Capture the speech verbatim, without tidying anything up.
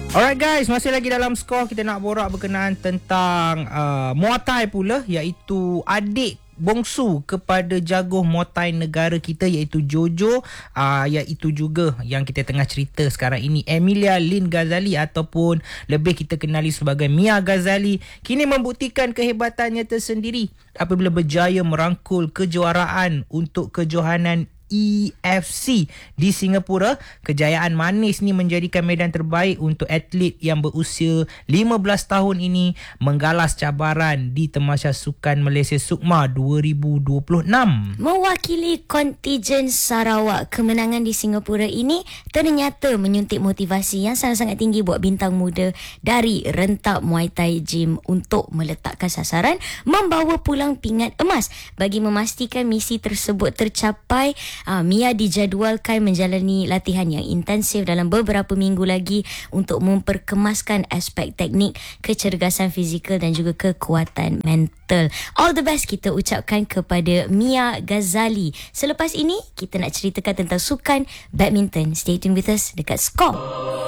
Alright guys, masih lagi dalam skor. Kita nak borak berkenaan tentang uh, Muay Thai pula, iaitu adik bongsu kepada jaguh Muay Thai negara kita, iaitu Jojo, uh, iaitu juga yang kita tengah cerita sekarang ini, Emilia Lynn Ghazali ataupun lebih kita kenali sebagai Mia Ghazali, kini membuktikan kehebatannya tersendiri apabila berjaya merangkul kejuaraan untuk kejohanan E F C di Singapura. Kejayaan manis ni menjadikan medan terbaik untuk atlet yang berusia lima belas tahun ini menggalas cabaran di Tamasya Sukan Malaysia Sukma dua ribu dua puluh enam. Mewakili kontijen Sarawak, kemenangan di Singapura ini ternyata menyuntik motivasi yang sangat-sangat tinggi buat bintang muda dari rentak Muay Thai Gym untuk meletakkan sasaran membawa pulang pingat emas. Bagi memastikan misi tersebut tercapai, Uh, Mia dijadualkan menjalani latihan yang intensif dalam beberapa minggu lagi untuk memperkemaskan aspek teknik, kecergasan fizikal dan juga kekuatan mental. All the best kita ucapkan kepada Mia Ghazali. Selepas ini, kita nak ceritakan tentang sukan badminton. Stay tuned with us dekat Skor.